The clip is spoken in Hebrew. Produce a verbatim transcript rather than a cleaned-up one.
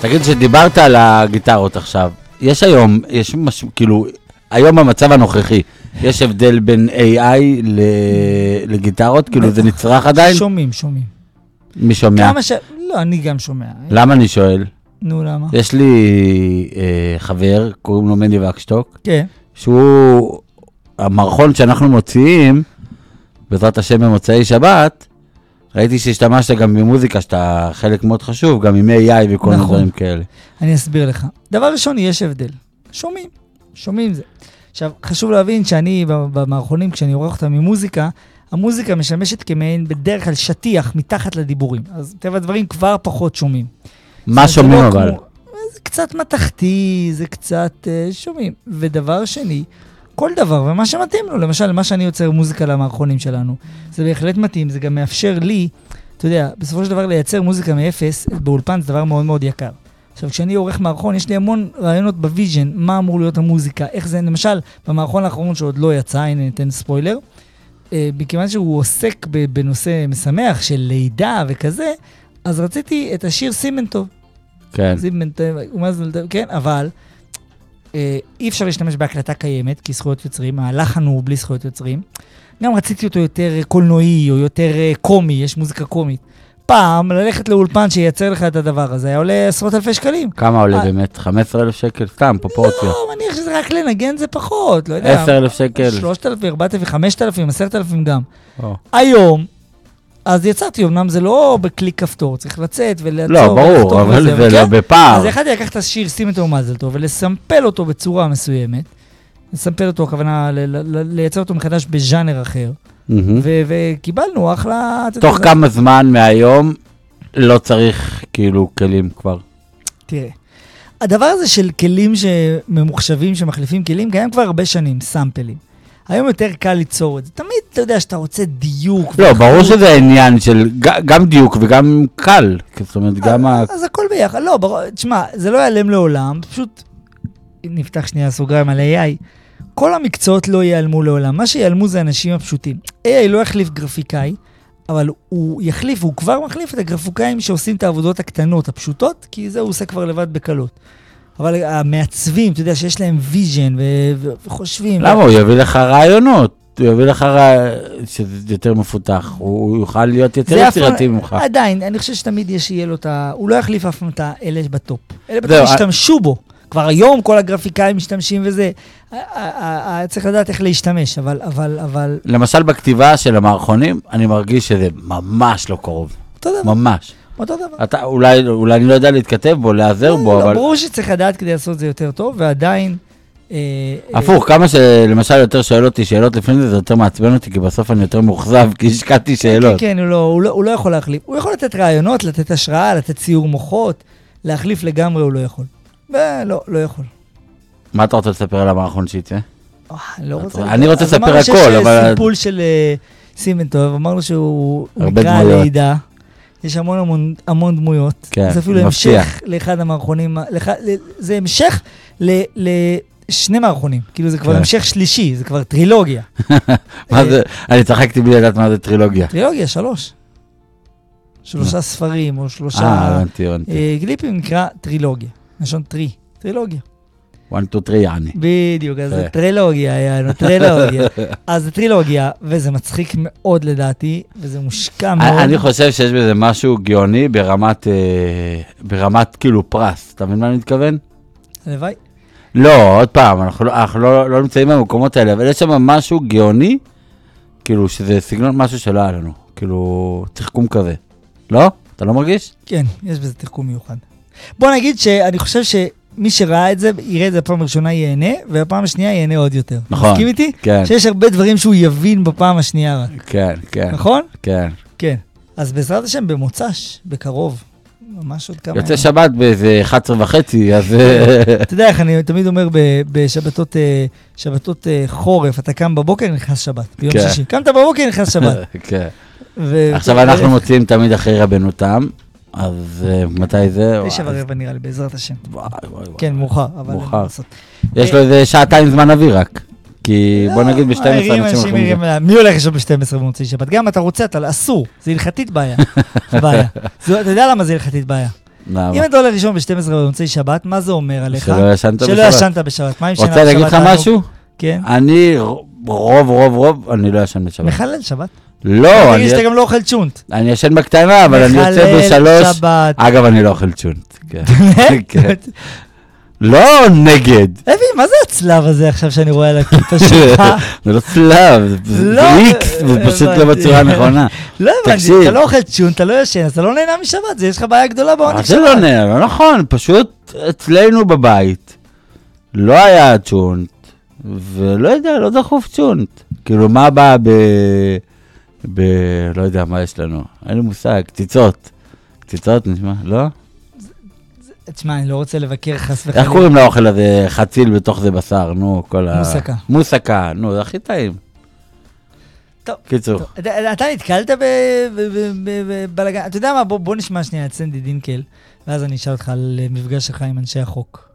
תגיד שדיברת על הגיטרות עכשיו, יש היום, יש משהו, כאילו, היום במצב הנוכחי, יש הבדל בין איי איי לגיטרות, כאילו זה נצרך עדיין? שומעים, שומעים. מי שומע? כמה ש... לא, אני גם שומע. למה אני שואל? נו, למה? יש לי אה, חבר, קוראים לו מני וקשטוק, כן. שהוא, המערכון שאנחנו מוציאים, בעזרת השם במוצאי שבת, ראיתי שהשתמשת גם במוזיקה, שאתה חלק מאוד חשוב, גם עם איי איי וכל מיני דברים כאלה. אני אסביר לך. דבר ראשון, יש הבדל. שומעים, שומעים זה. עכשיו, חשוב להבין שאני במערכונים, כשאני עורך אותה ממוזיקה, המוזיקה משמשת כמעין בדרך כלל שטיח מתחת לדיבורים. אז טבע הדברים כבר פחות שומעים. מה שומעים לא אבל? כמו, זה קצת מתחתי, זה קצת uh, שומעים. ודבר שני, כל דבר, ומה שמתאים לו, למשל, מה שאני יוצר מוזיקה למערכונים שלנו, זה בהחלט מתאים, זה גם מאפשר לי, אתה יודע, בסופו של דבר לייצר מוזיקה מאפס, באולפן זה דבר מאוד מאוד יקר. עכשיו, כשאני עורך מערכון, יש לי המון רעיונות בוויז'ן, מה אמור להיות המוזיקה, איך זה, למשל, במערכון האחרון שעוד לא יצא, הנה ניתן ספוילר, מכיוון שהוא עוסק בנושא משמח של לידה וכזה, אז רציתי את השיר סימנטוב. כן. סימנטוב, כן, אבל אי אפשר להשתמש בהקלטה קיימת, כי זכויות יוצרים, הלחן הוא בלי זכויות יוצרים. גם רציתי אותו יותר קולנועי או יותר קומי, יש מוזיקה קומית. פעם, ללכת לאולפן שייצר לך את הדבר הזה, היה עולה עשרות אלפי שקלים. כמה עולה באמת? חמישה עשר אלף שקל? סתם, פרופורציה. לא, מניח שזה רק לנגן זה פחות, לא יודע. עשרת אלפים שקל. שלושת אלפים, ארבעת אלפים, חמשת אלפים, עשרת אלפים גם. היום, אז יצרתי, אמנם זה לא בקליק כפתור, צריך לצאת ולעצור. לא, ברור, אבל זה לא בפער. אז יכלתי לקחת את השיר, שים אותו מזל טוב, ולסמפל אותו בצורה מסוימת. לסמפל אותו, הכוונה לייצר אותו מחדש בז'אנר אחר. וקיבלנו אחלה... תוך כמה זמן מהיום לא צריך כאילו כלים כבר? תראה, הדבר הזה של כלים שממוחשבים, שמחליפים כלים, קיים כבר הרבה שנים, סאמפלים. היום יותר קל ליצור את זה. תמיד אתה יודע שאתה רוצה דיוק. לא, ברור שזה העניין של גם דיוק וגם קל. זאת אומרת, גם ה... אז הכל ביחד. לא, תשמע, זה לא ייעלם לעולם, פשוט נפתח שנייה סוגריים על איי איי. כל המקצועות לא ייעלמו לעולם. מה שיעלמו זה האנשים הפשוטים. איי איי לא יחליף גרפיקאי, אבל הוא יחליף, הוא כבר מחליף את הגרפיקאים שעושים את העבודות הקטנות, הפשוטות, כי זה הוא עושה כבר לבד בקלות. אבל המעצבים, אתה יודע, שיש להם ויז'ן וחושבים... למה? הוא יביא לך רעיונות. הוא יביא לך רעיונות שזה יותר מפותח. הוא יוכל להיות יותר יצירתי ממך. עדיין, אני חושב שתמיד יש שיהיה לו את ה... הוא לא יחליף אף פעם את האלה בטופ. אלה בטופ השתמשו בו. כבר היום כל הגרפיקאים משתמשים וזה, צריך לדעת איך להשתמש, אבל, אבל, אבל... למשל בכתיבה של המערכונים, אני מרגיש שזה ממש לא קרוב. אותו דבר. ממש. אותו דבר. אתה, אולי, אולי אני לא יודע להתכתב בו, להיעזר בו, אבל... ברור שצריך לדעת כדי לעשות זה יותר טוב, ועדיין... הפוך, כמה שלמשל יותר שואל אותי שאלות לפני זה, זה יותר מעצבן אותי, כי בסוף אני יותר מאוכזב, כי השקעתי שאלות. כן, כן, הוא לא יכול להחליף. הוא יכול לתת רעיונות, לתת השראה, לתת ציור מוחות, להחליף לגמרי הוא לא יכול. ולא, לא יכול. מה אתה רוצה לספר על המערכון שיצא? אני רוצה לספר הכל, אבל... אמרנו שיש סיפול של סימנטוב, אמרנו שהוא נקרא לידה, יש המון המון המון דמויות. זה אפילו המשך לאחד המערכונים, זה המשך לשני מערכונים, כאילו זה כבר המשך שלישי, זה כבר טרילוגיה. מה זה? אני צחקתי בלי לדעת מה זה טרילוגיה. טרילוגיה, שלוש. שלושה ספרים או שלושה קליפים נקרא טרילוגיה. נשון טרי, טרילוגיה. one, two, three, יעני. בדיוק, אז זה טרילוגיה, יענו, טרילוגיה. אז זה טרילוגיה, וזה מצחיק מאוד לדעתי, וזה מושקע מאוד. אני חושב שיש בזה משהו גאוני ברמת, ברמת כאילו פרס. אתה מבין מה אני מתכוון? הלוואי. לא, עוד פעם, אנחנו לא נמצאים במקומות האלה, אבל יש שם משהו גאוני, כאילו שזה סגנון משהו שלא היה לנו. כאילו, תחכום כזה. לא? אתה לא מרגיש? כן, יש בזה תחכום מיוחד. בוא נגיד שאני חושב שמי שראה את זה, יראה את זה בפעם הראשונה ייהנה, ובפעם השנייה ייהנה עוד יותר. נכון. מסכים איתי? כן. שיש הרבה דברים שהוא יבין בפעם השנייה רק. כן, כן. נכון? כן. כן. אז בעזרת השם, במוצ"ש, בקרוב, ממש עוד כמה... יוצא שבת באיזה אחת עשרה וחצי, אז... אתה יודע איך אני תמיד אומר בשבתות שבתות חורף, אתה קם בבוקר, נכנס שבת, ביום שישי. קמת בבוקר, נכנס שבת. כן. עכשיו אנחנו מוצאים תמיד אחרי רבנו תם, אז מתי זה? תשע ורבע נראה לי, בעזרת השם. וואי, וואי, וואי. כן, מאוחר. מאוחר. יש לו איזה שעתיים זמן אוויר רק. כי בוא נגיד ב-שתים עשרה אנשים הולכים לזה. מי הולך לשם ב-שתים עשרה במוצאי שבת? גם אתה רוצה, אתה אסור. זה הלכתית בעיה. בעיה. אתה יודע למה זה הלכתית בעיה? למה? אם אתה הולך לישון ב-שתים עשרה במוצאי שבת, מה זה אומר עליך? שלא ישנת בשבת. שלא ישנת בשבת. מה עם שנה בשבת? רוצה להגיד לך משהו? כן. אני, רוב, רוב, רוב, אני לא ישן בשבת. מחלל שבת? לא, אני... שאתה גם לא אוכל צ'ונט. אני ישן בקטנה, אבל אני יוצא בשלוש. מחלל שבת. אגב, אני לא אוכל צ'ונט. כן. לא נגד. אבי, מה זה הצלב הזה עכשיו שאני רואה על הכיפה שלך? זה לא צלב, זה איקס, זה פשוט לא בצורה הנכונה. לא הבנתי, אתה לא אוכל צ'ונט, אתה לא ישן, אתה לא נהנה משבת, זה יש לך בעיה גדולה בעונג שבת. זה לא נהנה, לא נכון, פשוט אצלנו בבית לא היה צ'ונט, ולא יודע, לא דחוף צ'ונט. כאילו, מה בא ב... ב... לא יודע, מה יש לנו? אין לי מושג, קציצות. קציצות נשמע, לא? תשמע, אני לא רוצה לבקר חס וחלילה. איך קוראים לאוכל הזה? חציל בתוך זה בשר, נו, כל ה... מוסקה. מוסקה, נו, זה הכי טעים. טוב. קיצור. אתה נתקלת בבלגן, אתה יודע מה, בוא נשמע שנייה את סנדי דינקל, ואז אני אשאל אותך על מפגש שלך עם אנשי החוק.